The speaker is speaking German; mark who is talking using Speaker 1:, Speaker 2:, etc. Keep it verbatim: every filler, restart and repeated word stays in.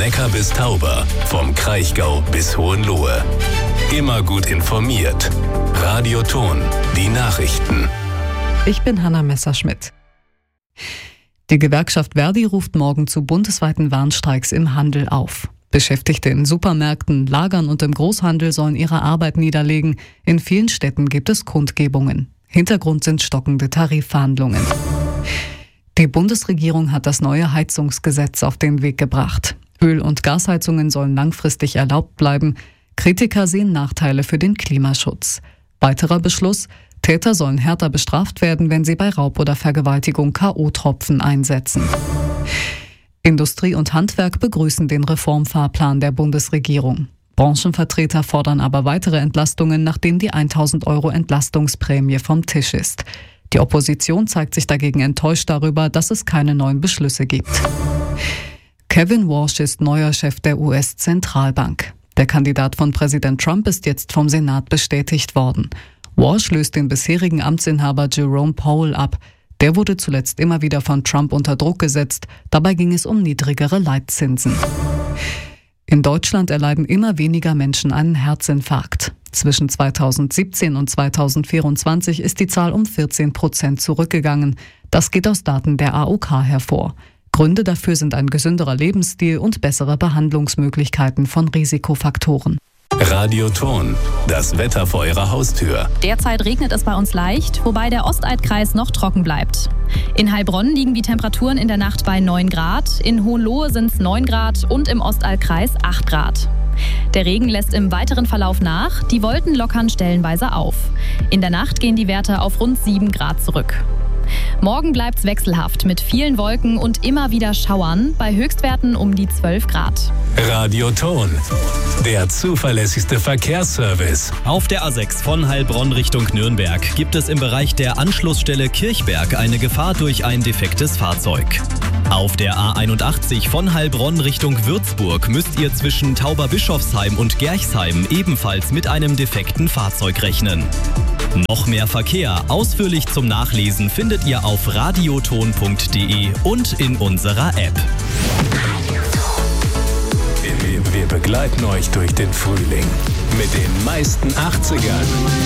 Speaker 1: Neckar bis Tauber, vom Kraichgau bis Hohenlohe. Immer gut informiert. Radio Thon, die Nachrichten.
Speaker 2: Ich bin Hanna Messerschmidt. Die Gewerkschaft Verdi ruft morgen zu bundesweiten Warnstreiks im Handel auf. Beschäftigte in Supermärkten, Lagern und im Großhandel sollen ihre Arbeit niederlegen. In vielen Städten gibt es Kundgebungen. Hintergrund sind stockende Tarifverhandlungen. Die Bundesregierung hat das neue Heizungsgesetz auf den Weg gebracht. Öl- und Gasheizungen sollen langfristig erlaubt bleiben. Kritiker sehen Nachteile für den Klimaschutz. Weiterer Beschluss: Täter sollen härter bestraft werden, wenn sie bei Raub oder Vergewaltigung K O-Tropfen einsetzen. Industrie und Handwerk begrüßen den Reformfahrplan der Bundesregierung. Branchenvertreter fordern aber weitere Entlastungen, nachdem die tausend Euro Entlastungsprämie vom Tisch ist. Die Opposition zeigt sich dagegen enttäuscht darüber, dass es keine neuen Beschlüsse gibt. Kevin Warsh ist neuer Chef der U S-Zentralbank. Der Kandidat von Präsident Trump ist jetzt vom Senat bestätigt worden. Warsh löst den bisherigen Amtsinhaber Jerome Powell ab. Der wurde zuletzt immer wieder von Trump unter Druck gesetzt. Dabei ging es um niedrigere Leitzinsen. In Deutschland erleiden immer weniger Menschen einen Herzinfarkt. Zwischen zweitausendsiebzehn und zweitausendvierundzwanzig ist die Zahl um vierzehn Prozent zurückgegangen. Das geht aus Daten der A O K hervor. Gründe dafür sind ein gesünderer Lebensstil und bessere Behandlungsmöglichkeiten von Risikofaktoren.
Speaker 1: Radio Thon, das Wetter vor Ihrer Haustür.
Speaker 3: Derzeit regnet es bei uns leicht, wobei der Ostaldkreis noch trocken bleibt. In Heilbronn liegen die Temperaturen in der Nacht bei neun Grad, in Hohenlohe sind es neun Grad und im Ostaldkreis acht Grad. Der Regen lässt im weiteren Verlauf nach, die Wolken lockern stellenweise auf. In der Nacht gehen die Werte auf rund sieben Grad zurück. Morgen bleibt's wechselhaft mit vielen Wolken und immer wieder Schauern, bei Höchstwerten um die zwölf Grad.
Speaker 1: Radio Thon, der zuverlässigste Verkehrsservice.
Speaker 4: Auf der A sechs von Heilbronn Richtung Nürnberg gibt es im Bereich der Anschlussstelle Kirchberg eine Gefahr durch ein defektes Fahrzeug. Auf der A einundachtzig von Heilbronn Richtung Würzburg müsst ihr zwischen Tauberbischofsheim und Gerchsheim ebenfalls mit einem defekten Fahrzeug rechnen. Noch mehr Verkehr ausführlich zum Nachlesen findet ihr auf radioton punkt de und in unserer App.
Speaker 1: Wir, wir begleiten euch durch den Frühling mit den meisten achtzigern.